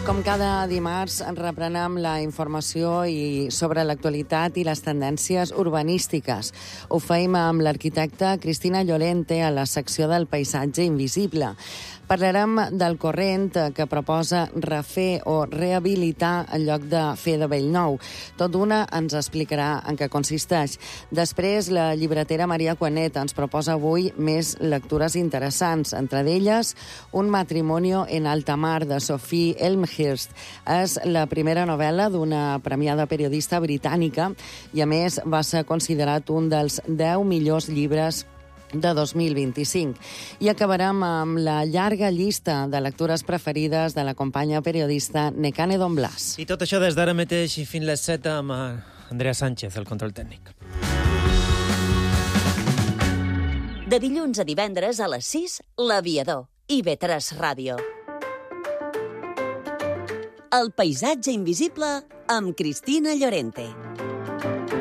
com cada dimarts, reprenem la informació sobre l'actualitat i les tendències urbanístiques. Ho feim amb l'arquitecta Cristina Llorente a la secció del paisatge invisible. Parlarem del corrent que proposa refer o rehabilitar en lloc de fer de bell nou. Tot d'una ens explicarà en què consisteix. Després, la llibretera Maria Cuanet ens proposa avui més lectures interessants. Entre d'elles, Un matrimonio en alta mar, de Sophie Elmhirst. És la primera novel·la d'una premiada periodista britànica i, a més, va ser considerat un dels 10 millors llibres de 2025. I acabarem amb la llarga llista de lectures preferides de la companya periodista Nekane Don Blas. I tot això des d'ara mateix i fins les 7 amb Andrea Sánchez, el control tècnic. De dilluns a divendres a les 6, L'Aviador, IB3 Ràdio. El paisatge invisible amb Cristina Llorente.